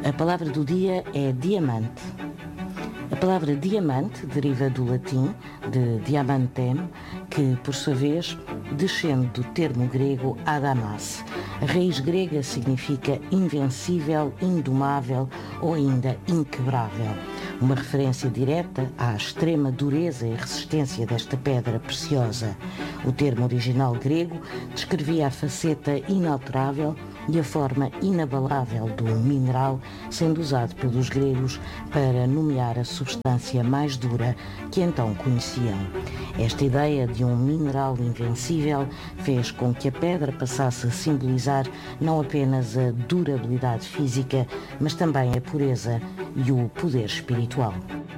A palavra do dia é diamante. A palavra diamante deriva do latim de diamantem, que, por sua vez, descende do termo grego adamas. A raiz grega significa invencível, indomável ou ainda inquebrável. Uma referência direta à extrema dureza e resistência desta pedra preciosa. O termo original grego descrevia a faceta inalterável e a forma inabalável do mineral, sendo usado pelos gregos para nomear a substância mais dura que então conheciam. Esta ideia de um mineral invencível fez com que a pedra passasse a simbolizar não apenas a durabilidade física, mas também a pureza e o poder espiritual.